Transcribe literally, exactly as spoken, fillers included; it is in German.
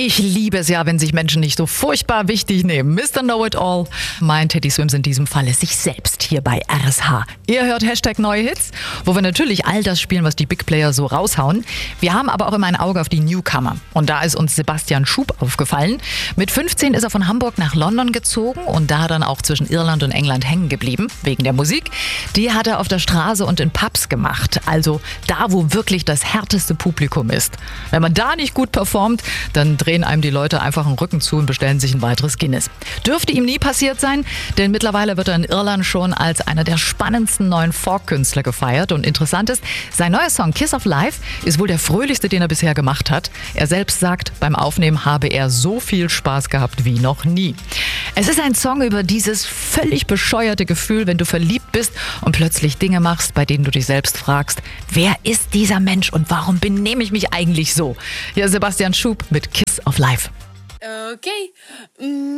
Ich liebe es ja, wenn sich Menschen nicht so furchtbar wichtig nehmen. Mister Know-It-All meint Teddy Swims in diesem Falle sich selbst hier bei R S H. Ihr hört Hashtag Neue Hits, wo wir natürlich all das spielen, was die Big Player so raushauen. Wir haben aber auch immer ein Auge auf die Newcomer. Und da ist uns Sebastian Schub aufgefallen. Mit fünfzehn ist er von Hamburg nach London gezogen und da dann auch zwischen Irland und England hängen geblieben, wegen der Musik. Die hat er auf der Straße und in Pubs gemacht, also da, wo wirklich das härteste Publikum ist. Wenn man da nicht gut performt, dann drehen einem die Leute einfach den Rücken zu und bestellen sich ein weiteres Guinness. Dürfte ihm nie passiert sein, denn mittlerweile wird er in Irland schon als einer der spannendsten neuen Folk-Künstler gefeiert. Und interessant ist, sein neuer Song Kiss of Life ist wohl der fröhlichste, den er bisher gemacht hat. Er selbst sagt, beim Aufnehmen habe er so viel Spaß gehabt wie noch nie. Es ist ein Song über dieses völlig bescheuerte Gefühl, wenn du verliebt bist und plötzlich Dinge machst, bei denen du dich selbst fragst, wer ist dieser Mensch und warum benehme ich mich eigentlich so? Hier ist Sebastian Schub mit Kiss of Life. Okay. Mm.